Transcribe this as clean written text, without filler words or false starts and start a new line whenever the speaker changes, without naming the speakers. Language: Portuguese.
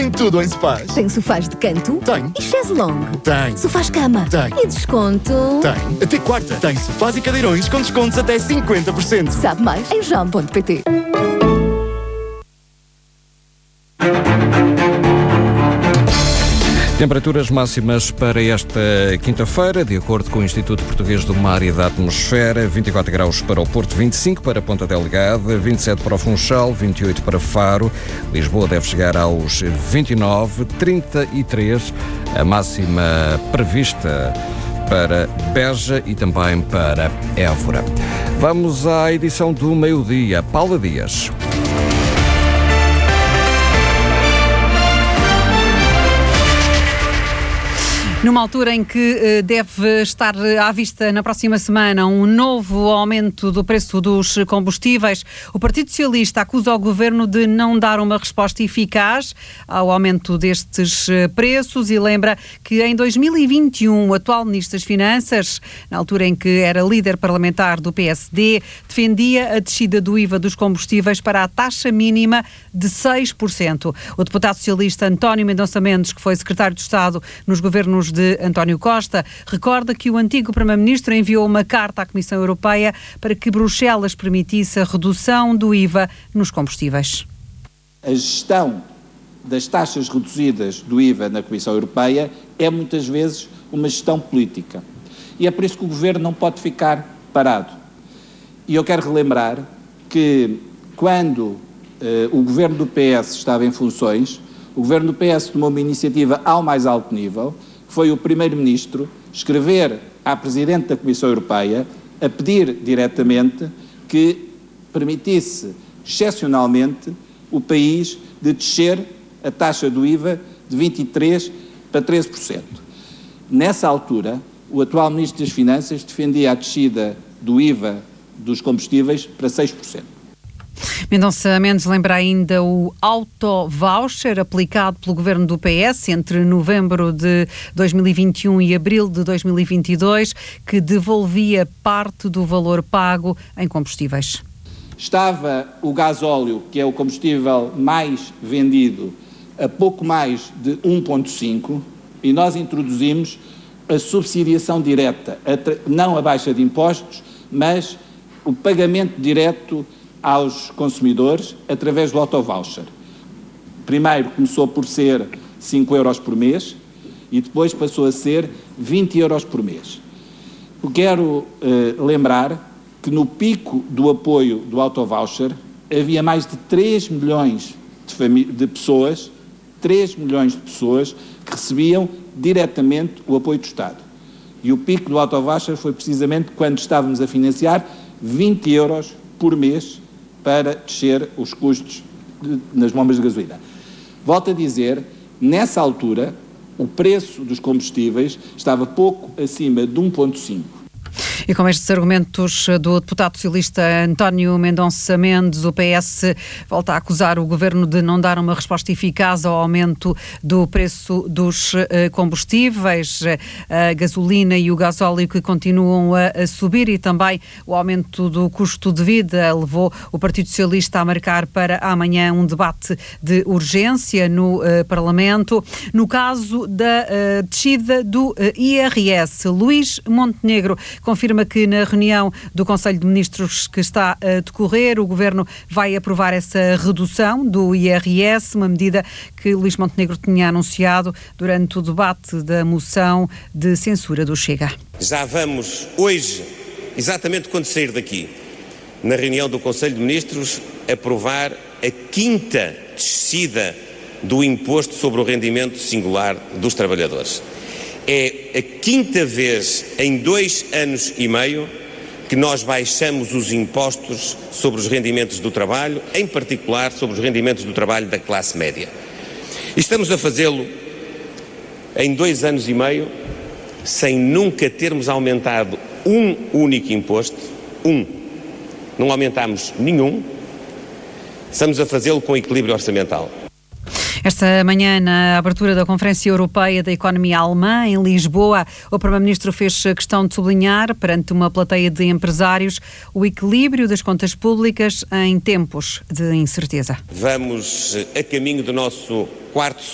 tem tudo em sofás.
Tem sofás de canto?
Tem.
E chaise longue?
Tem.
Sofás-cama?
Tem.
E desconto?
Tem. Até quarta. Tem sofás e cadeirões com descontos até 50%.
Sabe mais em jam.pt.
Temperaturas máximas para esta quinta-feira, de acordo com o Instituto Português do Mar e da Atmosfera: 24 graus para o Porto, 25 para Ponta Delgada, 27 para o Funchal, 28 para Faro. Lisboa deve chegar aos 29, 33 a máxima prevista para Beja e também para Évora. Vamos à edição do meio-dia. Paula Dias.
Numa altura em que deve estar à vista na próxima semana um novo aumento do preço dos combustíveis, o Partido Socialista acusa o Governo de não dar uma resposta eficaz ao aumento destes preços e lembra que em 2021 o atual Ministro das Finanças, na altura em que era líder parlamentar do PSD, defendia a descida do IVA dos combustíveis para a taxa mínima de 6%. O deputado socialista António Mendonça Mendes, que foi secretário de Estado nos governos de António Costa, recorda que o antigo Primeiro-Ministro enviou uma carta à Comissão Europeia para que Bruxelas permitisse a redução do IVA nos combustíveis.
A gestão das taxas reduzidas do IVA na Comissão Europeia é muitas vezes uma gestão política. E é por isso que o Governo não pode ficar parado. E eu quero relembrar que quando o Governo do PS estava em funções, o Governo do PS tomou uma iniciativa ao mais alto nível. Foi o Primeiro-Ministro escrever à Presidente da Comissão Europeia a pedir diretamente que permitisse, excepcionalmente, o país de descer a taxa do IVA de 23% para 13%. Nessa altura, o atual Ministro das Finanças defendia a descida do IVA dos combustíveis para 6%.
Mendonça Mendes lembra ainda o auto-voucher aplicado pelo Governo do PS entre novembro de 2021 e abril de 2022, que devolvia parte do valor pago em combustíveis.
Estava o gasóleo, que é o combustível mais vendido, a pouco mais de 1,5 e nós introduzimos a subsidiação direta, não a baixa de impostos, mas o pagamento direto aos consumidores através do auto-voucher. Primeiro começou por ser 5 euros por mês e depois passou a ser 20 euros por mês. Eu quero lembrar que no pico do apoio do auto-voucher havia mais de 3 milhões de pessoas, 3 milhões de pessoas que recebiam diretamente o apoio do Estado. E o pico do auto-voucher foi precisamente quando estávamos a financiar 20 euros por mês para descer os custos nas bombas de gasolina. Volto a dizer, nessa altura, o preço dos combustíveis estava pouco acima de 1,5.
E com estes argumentos do deputado socialista António Mendonça Mendes, o PS volta a acusar o Governo de não dar uma resposta eficaz ao aumento do preço dos combustíveis, a gasolina e o gasóleo que continuam a subir e também o aumento do custo de vida levou o Partido Socialista a marcar para amanhã um debate de urgência no Parlamento. No caso da descida do IRS, Luís Montenegro confirma que na reunião do Conselho de Ministros que está a decorrer, o Governo vai aprovar essa redução do IRS, uma medida que Luís Montenegro tinha anunciado durante o debate da moção de censura do Chega.
Já vamos hoje, exatamente quando sair daqui, na reunião do Conselho de Ministros, aprovar a 5ª descida do imposto sobre o rendimento singular dos trabalhadores. É a 5ª vez em 2 anos e meio que nós baixamos os impostos sobre os rendimentos do trabalho, em particular sobre os rendimentos do trabalho da classe média. E estamos a fazê-lo em 2 anos e meio, sem nunca termos aumentado um único imposto. Não aumentámos nenhum. Estamos a fazê-lo com equilíbrio orçamental.
Esta manhã, na abertura da Conferência Europeia da Economia Alemã, em Lisboa, o Primeiro-Ministro fez questão de sublinhar, perante uma plateia de empresários, o equilíbrio das contas públicas em tempos de incerteza.
Vamos a caminho do nosso 4º